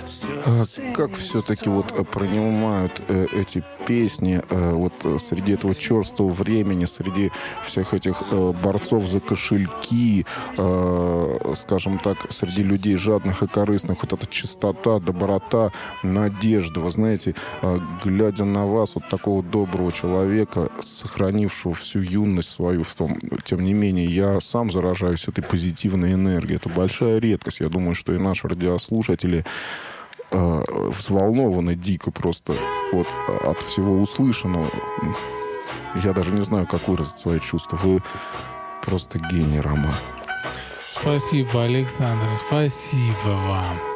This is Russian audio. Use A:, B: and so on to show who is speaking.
A: Как все-таки вот принимают эти песни вот среди этого черстого времени, среди всех этих борцов за кошельки, скажем так, среди людей жадных и корыстных, вот эта чистота, доброта, надежда. Вы знаете, глядя на вас, вот такого доброго человека, сохранившего всю юность свою в том, тем не менее, я сам заражаюсь этой позитивной энергией. Это большая редкость. Я думаю, что и наши радиослушатели взволнованы дико просто вот от всего услышанного. Я даже не знаю, как выразить свои чувства. Вы просто гений, Роман.
B: Спасибо, Александр. Спасибо вам.